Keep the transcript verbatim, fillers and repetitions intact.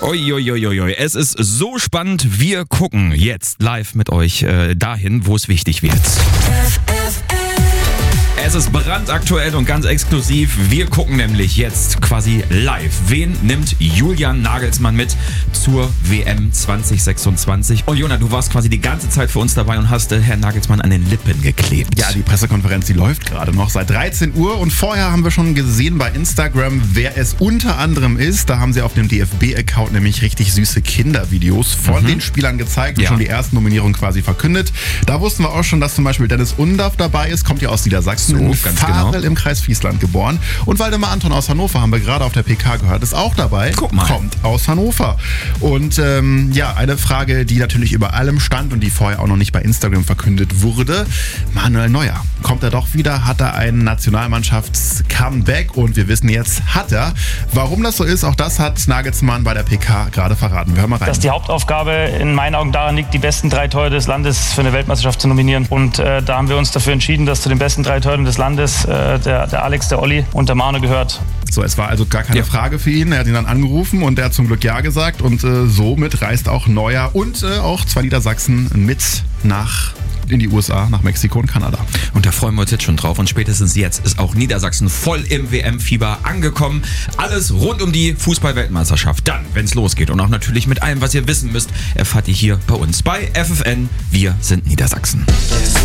Uiuiuiui, es ist so spannend. Wir gucken jetzt live mit euch äh, dahin, wo es wichtig wird. Es ist brandaktuell und ganz exklusiv. Wir gucken nämlich jetzt quasi live. Wen nimmt Julian Nagelsmann mit zur W M zwanzig sechsundzwanzig? Und Jona, du warst quasi die ganze Zeit für uns dabei und hast äh, Herrn Nagelsmann an den Lippen geklebt. Ja, die Pressekonferenz, die läuft gerade noch seit dreizehn Uhr. Und vorher haben wir schon gesehen bei Instagram, wer es unter anderem ist. Da haben sie auf dem D F B-Account nämlich richtig süße Kindervideos von mhm. den Spielern gezeigt und ja. schon die ersten Nominierungen quasi verkündet. Da wussten wir auch schon, dass zum Beispiel Dennis Undaff dabei ist. Kommt ja aus Niedersachsen. So, in ganz Varel genau. im Kreis Friesland geboren. Und Waldemar Anton aus Hannover, haben wir gerade auf der P K gehört, ist auch dabei. Guck mal. Kommt aus Hannover. Und ähm, ja, eine Frage, die natürlich über allem stand und die vorher auch noch nicht bei Instagram verkündet wurde. Manuel Neuer. Kommt er doch wieder? Hat er ein Nationalmannschafts-Comeback? Und wir wissen jetzt, hat er. Warum das so ist, auch das hat Nagelsmann bei der P K gerade verraten. Wir hören mal rein. Dass die Hauptaufgabe in meinen Augen daran liegt, die besten drei Torhüter des Landes für eine Weltmeisterschaft zu nominieren. Und äh, da haben wir uns dafür entschieden, dass zu den besten drei Torhütern des Landes äh, der, der Alex, der Olli und der Manu gehört. So, es war also gar keine ja. Frage für ihn. Er hat ihn dann angerufen und er hat zum Glück Ja gesagt. Und äh, somit reist auch Neuer und äh, auch zwei Niedersachsen mit nach in die U S A, nach Mexiko und Kanada. Und da freuen wir uns jetzt schon drauf. Und spätestens jetzt ist auch Niedersachsen voll im W M-Fieber angekommen. Alles rund um die Fußball-Weltmeisterschaft. Dann, wenn es losgeht und auch natürlich mit allem, was ihr wissen müsst, erfahrt ihr hier bei uns bei F F N. Wir sind Niedersachsen.